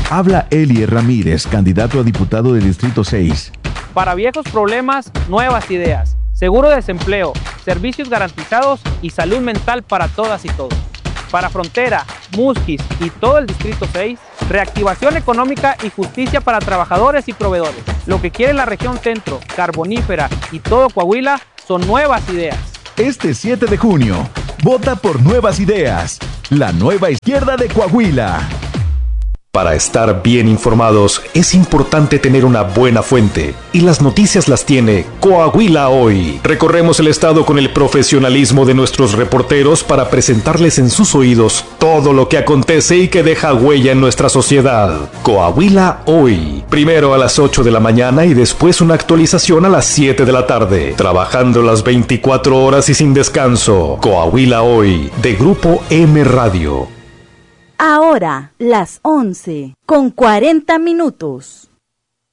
Habla Elier Ramírez, candidato a diputado del Distrito 6. Para viejos problemas, nuevas ideas. Seguro de desempleo, servicios garantizados y salud mental para todas y todos. Para Frontera, Musquis y todo el Distrito 6, reactivación económica y justicia para trabajadores y proveedores. Lo que quiere la región centro, carbonífera y todo Coahuila son nuevas ideas. Este 7 de junio, vota por Nuevas Ideas, la nueva izquierda de Coahuila. Para estar bien informados es importante tener una buena fuente, y las noticias las tiene Coahuila Hoy. Recorremos el estado con el profesionalismo de nuestros reporteros para presentarles en sus oídos todo lo que acontece y que deja huella en nuestra sociedad. Coahuila Hoy, primero a las 8 de la mañana y después una actualización a las 7 de la tarde, trabajando las 24 horas y sin descanso. Coahuila Hoy, de Grupo M Radio. Ahora, las 11:40.